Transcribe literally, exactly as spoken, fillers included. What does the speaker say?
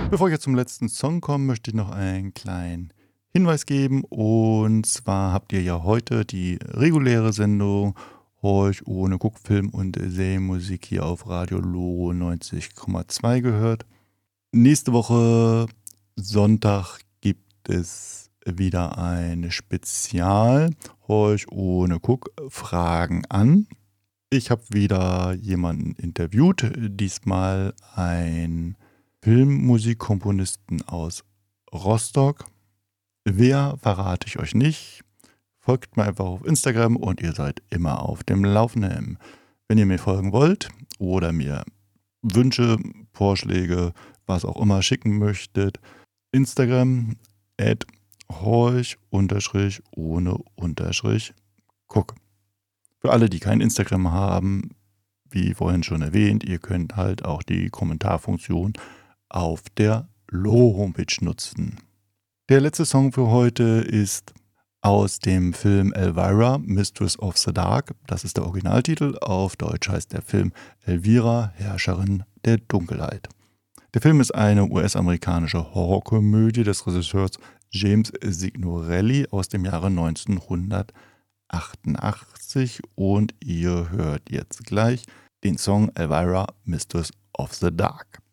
Bevor ich jetzt zum letzten Song komme, möchte ich noch einen kleinen Hinweis geben. Und zwar habt ihr ja heute die reguläre Sendung Horch ohne Guckfilm und Serienmusik hier auf Radio Loro neunzig Komma zwei gehört. Nächste Woche Sonntag gibt es wieder ein Spezial Horch ohne Guck Fragen an. Ich habe wieder jemanden interviewt, diesmal ein Filmmusikkomponisten aus Rostock. Wer, verrate ich euch nicht. Folgt mir einfach auf Instagram und ihr seid immer auf dem Laufenden. Wenn ihr mir folgen wollt oder mir Wünsche, Vorschläge, was auch immer schicken möchtet, Instagram at horch unterstrich ohne unterstrich guck. Für alle, die kein Instagram haben, wie vorhin schon erwähnt, ihr könnt halt auch die Kommentarfunktion auf der Loro-Homepage nutzen. Der letzte Song für heute ist aus dem Film Elvira, Mistress of the Dark. Das ist der Originaltitel. Auf Deutsch heißt der Film Elvira, Herrscherin der Dunkelheit. Der Film ist eine U S-amerikanische Horrorkomödie des Regisseurs James Signorelli aus dem Jahre neunzehnhundertachtundachtzig und ihr hört jetzt gleich den Song Elvira, Mistress of the Dark.